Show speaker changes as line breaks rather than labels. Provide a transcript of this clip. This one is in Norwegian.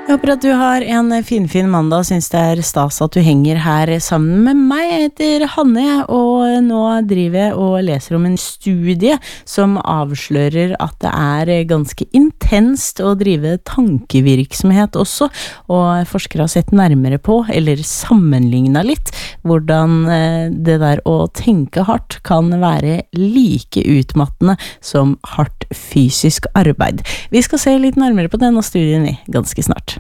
Jeg håper at du har en fin mandag og synes det stas at du henger her sammen med meg. Jeg heter Hanne, og nå driver jeg og leser om en studie som avslører at det ganske intenst å drive tankevirksomhet også, og forskere har sett nærmere på, eller sammenlignet litt, hvordan det der å tenke hardt kan være like utmattende som hardt fysisk arbeid. Vi skal se litt nærmere på denne studien ganske snart.